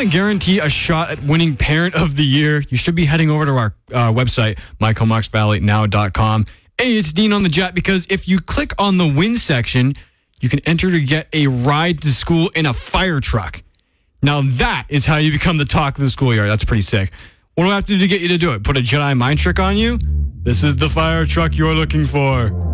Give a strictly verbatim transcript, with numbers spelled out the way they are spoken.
want to guarantee a shot at winning Parent of the Year, you should be heading over to our uh, website, my comox valley now dot com. Hey, it's Dean on the Jet, because if you click on the win section, you can enter to get a ride to school in a fire truck. Now that is how you become the talk of the schoolyard. That's pretty sick. What do I have to do to get you to do it? Put a Jedi mind trick on you? This is the fire truck you're looking for.